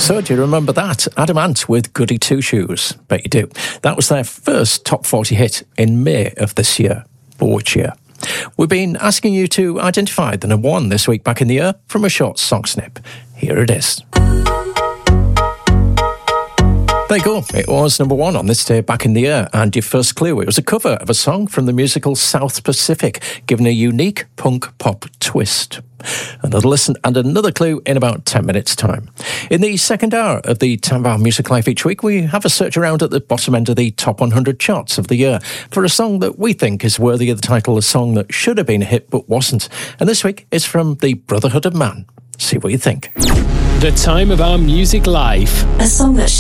So, do you remember that? Adam Ant with Goody Two Shoes. Bet you do. That was their first top 40 hit in May of this year. For which year? We've been asking you to identify the number one this week back in the year from a short song snip. Here it is. There you go. It was number one on this day back in the year. And your first clue, it was a cover of a song from the musical South Pacific, given a unique punk pop twist. Another listen and another clue in about 10 minutes' time. In the second hour of the Tambour Music Life each week, we have a search around at the bottom end of the top 100 charts of the year for a song that we think is worthy of the title, a song that should have been a hit but wasn't. And this week is from the Brotherhood of Man. See what you think. The time of our music life. A song that